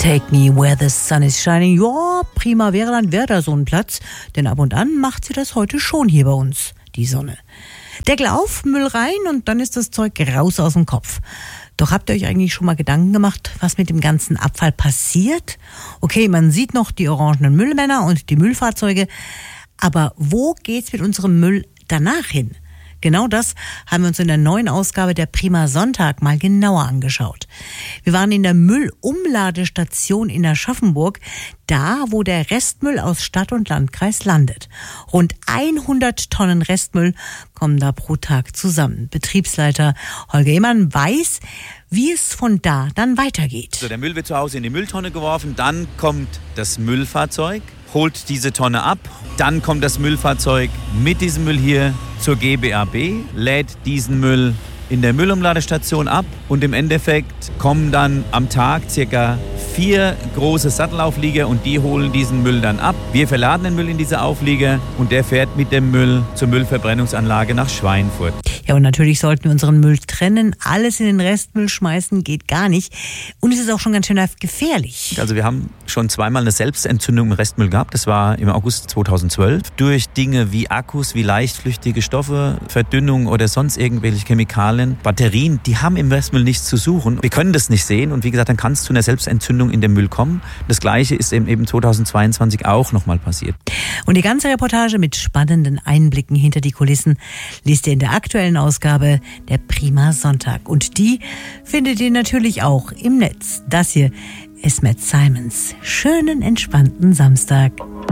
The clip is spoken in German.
Take me where the sun is shining. Ja, Primavera wäre da so ein Platz, denn ab und an macht sie das heute schon hier bei uns, die Sonne. Deckel auf, Müll rein und dann ist das Zeug raus aus dem Kopf. Doch habt ihr euch eigentlich schon mal Gedanken gemacht, was mit dem ganzen Abfall passiert? Okay, man sieht noch die orangenen Müllmänner und die Müllfahrzeuge, aber wo geht's mit unserem Müll danach hin? Genau das haben wir uns in der neuen Ausgabe der Prima Sonntag mal genauer angeschaut. Wir waren in der Müllumladestation in Aschaffenburg, da wo der Restmüll aus Stadt und Landkreis landet. Rund 100 Tonnen Restmüll kommen da pro Tag zusammen. Betriebsleiter Holger Ehmann weiß, wie es von da dann weitergeht. So, der Müll wird zu Hause in die Mülltonne geworfen, dann kommt das Müllfahrzeug, holt diese Tonne ab, dann kommt das Müllfahrzeug mit diesem Müll hier zur GBAB, lädt diesen Müll in der Müllumladestation ab und im Endeffekt kommen dann am Tag ca. 4 große Sattelauflieger und die holen diesen Müll dann ab. Wir verladen den Müll in diese Auflieger und der fährt mit dem Müll zur Müllverbrennungsanlage nach Schweinfurt. Ja, und natürlich sollten wir unseren Müll trennen. Alles in den Restmüll schmeißen geht gar nicht. Und es ist auch schon ganz schön gefährlich. Also wir haben schon zweimal eine Selbstentzündung im Restmüll gehabt. Das war im August 2012. Durch Dinge wie Akkus, wie leichtflüchtige Stoffe, Verdünnung oder sonst irgendwelche Chemikalien, Batterien, die haben im Restmüll nichts zu suchen. Wir können das nicht sehen und wie gesagt, dann kann es zu einer Selbstentzündung in dem Müll kommen. Das Gleiche ist eben 2022 auch nochmal passiert. Und die ganze Reportage mit spannenden Einblicken hinter die Kulissen liest ihr in der aktuellen Ausgabe der Prima Sonntag. Und die findet ihr natürlich auch im Netz. Das hier ist Matt Simons. Schönen, entspannten Samstag.